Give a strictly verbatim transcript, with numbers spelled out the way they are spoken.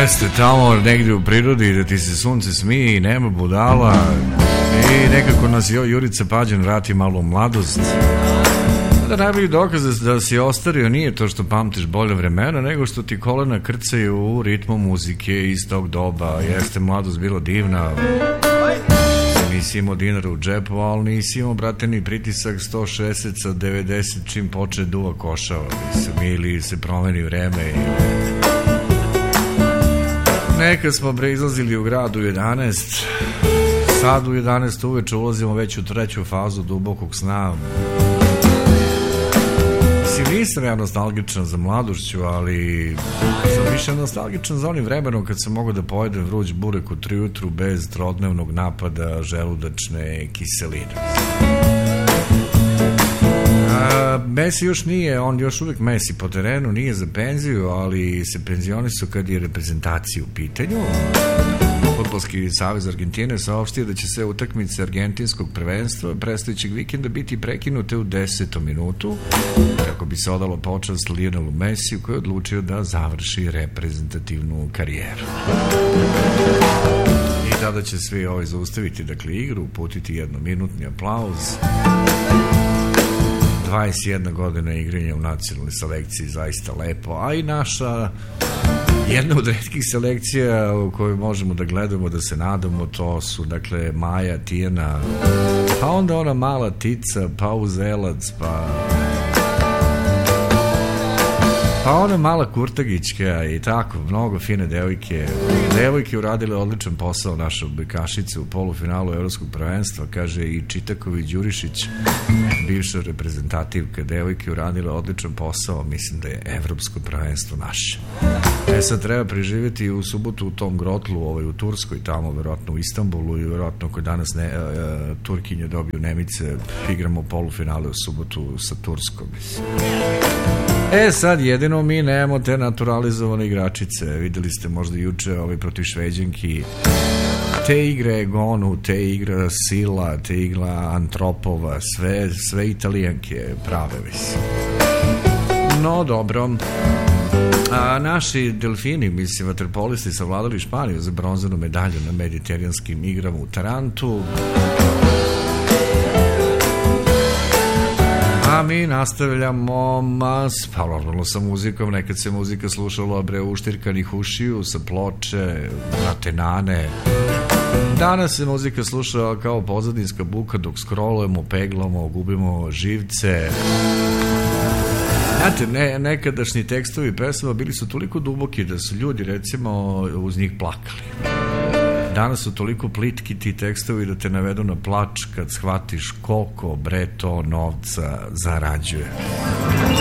Jeste, tamo negdje u prirodi da ti se sunce smije i nema budala i nekako nas Jurica Pađen vrati malo u mladost. Da najbolji dokaz da si ostario nije to što pamtiš bolje vremena, nego što ti kolena krcaju u ritmu muzike iz tog doba. Jeste, mladost bila divna, nisi imao dinara u džepu, ali nisi imao, brate, ni pritisak sto šezdeset sa devedeset čim poče duva košava, mislim, ili se promeni vreme. Nekad smo bre izlazili u grad u jedanaest, sad u jedanaest uveče ulazimo već u treću fazu dubokog sna. Mislim, nisam ja nostalgičan za mladošću, ali sam više nostalgičan za onim vremenom kad sam mogao da pojedem vruć burek u tri ujutru bez trodnevnog napada želudačne kiseline. A, Messi još nije, on još uvijek Messi po terenu, nije za penziju, ali se penzionisu kad je reprezentacija u pitanju. Fudbalski savez Argentine saopštio da će sve utakmice argentinskog prvenstva predstojećeg vikenda biti prekinute u desetom minutu kako bi se odalo počast Lionelu Messiju koji je odlučio da završi reprezentativnu karijeru. I tada će svi ovaj zaustaviti, dakle, igru, uputiti jednominutni aplauz. dvadeset jedna godina igranja u nacionalnoj selekciji, zaista lepo, a i naša jedna od retkih selekcija u kojoj možemo da gledamo, da se nadamo, to su, dakle, Maja, Tijana, pa onda ona mala Tica, pa Uzelac, pa pa ona mala Kurtagićka i tako, mnogo fine devojke. Devojke uradile odličan posao, naša bekašica u polufinalu evropskog prvenstva, kaže i Čitaković Đurišić, bivša reprezentativka. Devojke uradile odličan posao, mislim da je evropsko prvenstvo naše. E sad treba preživjeti u subotu u tom grotlu, ovaj, u Turskoj, tamo verovatno u Istanbulu, i verovatno koji danas ne, e, Turkinje dobiju Nemice, igramo polufinale u subotu sa Turskom, mislim. E sad, jedino mi nemamo te naturalizovane igračice. Videli ste možda juče ovaj protiv Šveđanki, te igre Gonu, te igra Sila, te igra Antropova, sve, sve Italijanke prave, mislim. No dobro, a naši delfini, mislim, vaterpolisti savladali Španiju za bronzanu medalju na mediteranskim igrama u Tarantu. A mi nastavljamo mas, pa normalno sa muzikom. Nekad se muzika slušala bre uštirkanih ušiju sa ploče, natenane. Danas se muzika sluša kao pozadinska buka dok scrollujemo, peglamo, gubimo živce. Znate, ne, nekadašnji tekstovi pesama bili su toliko duboki da su ljudi, recimo, uz njih plakali. Danas su toliko plitki ti tekstovi da te navedu na plač kad shvatiš koliko bre to novca zarađuje.